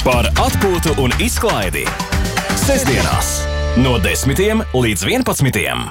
Par atpūtu un izklaidi. Sestdienās no 10 līdz 11.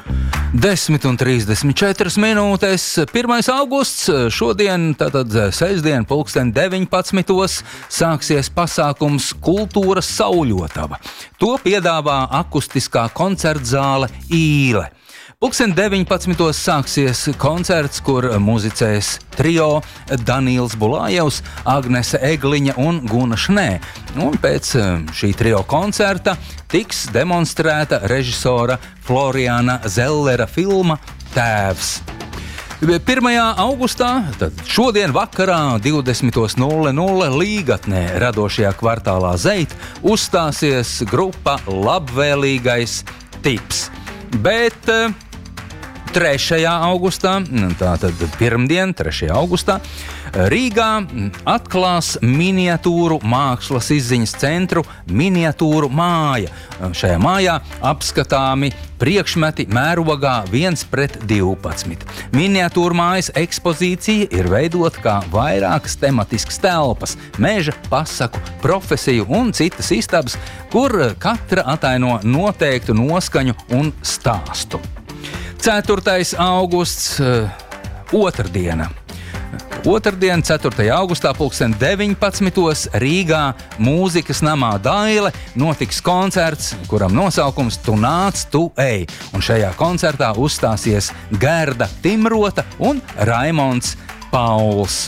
10:34 minūtes, 1. augusts, šodien, tātad sestdien, 19:00 sāksies pasākums Kultūras Sauļotava. To piedāvā akustiskā koncertzāle Īle. 19:00 sāksies koncerts, kur muzicēs trio Daniels Bulājevs, Agnese Egliņa un Guna Šnē. Un pēc šī trio koncerta tiks demonstrēta režisora Floriana Zellera filma Tēvs. 1. augustā, tad šodien vakarā 20:00 Līgatnē radošajā kvartālā Zeit uzstāsies grupa Labvēlīgais tips. Bet 3. augustā, tātad pirmdien, 3. augustā, Rīgā atklās miniatūru mākslas izziņas centru Miniatūru māja. Šajā mājā apskatāmi priekšmeti mērogā 1:12. Miniatūru mājas ekspozīcija ir veidota kā vairākas tematiskas telpas, meža, pasaku, profesiju un citas istabas, kur katra ataino noteiktu noskaņu un stāstu. 4. augusts, otrdiena. Otrdien, 4. augustā, 19:00 Rīgā Mūzikas namā Daile notiks koncerts, kuram nosaukums Tu nāc, tu ej. Un šajā koncertā uzstāsies Gerda Timrota un Raimonds Pauls.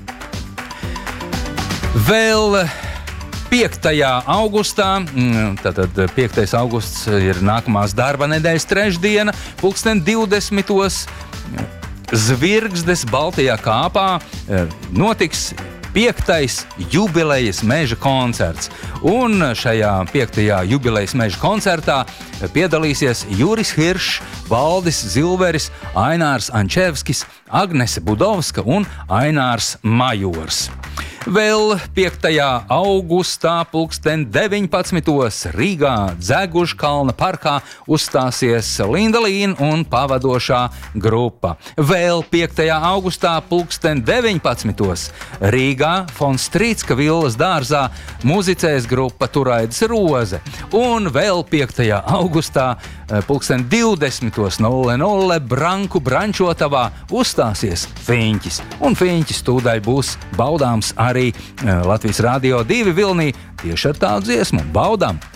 Vēl 5. augustā, tātad 5. augusts ir nākamās darba nedēļas trešdiena, 20:00 Zvirgzdes Baltajā kāpā notiks 5. jubilejas meža koncerts. Un šajā 5. jubilejas meža koncertā piedalīsies Juris Hiršs, Valdis Zilveris, Ainārs Ančevskis, Agnese Budovska un Ainārs Majors. Vēl 5. augustā 19:00 Rīgā Dzegužkalna parkā uzstāsies Linda Līna un pavadošā grupa. Vēl 5. augustā 19:00 Rīgā Fonstrītska villas dārzā muzicēs grupa Turaidas Roze. Un vēl 5. augustā 20:00 Branku Brančotavā uzstāsies Fiņķis. Un Fiņķis tūdaļ būs baudāms arī Latvijas Radio 2 vilnī tieši ar tādu dziesmu. Baudām!